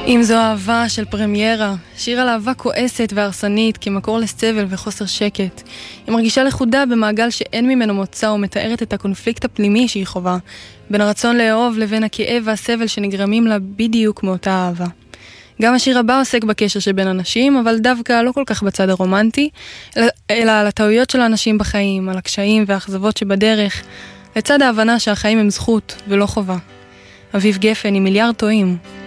אם זו אהבה של פרמיירה, שיר על אהבה כועסת והרסנית כמקור לסבל וחוסר שקט. היא מרגישה לחודה במעגל שאין ממנו מוצא ומתארת את הקונפליקט הפנימי שהיא חובה, בין הרצון לאהוב לבין הכאב והסבל שנגרמים לה בדיוק מאותה אהבה. גם השיר הבא עוסק בקשר שבין אנשים, אבל דווקא לא כל כך בצד הרומנטי, אלא על הטעויות של האנשים בחיים, על הקשיים והאכזבות שבדרך, לצד ההבנה שהחיים הם זכות ולא חובה. אביב גפן עם מיליארד טועים.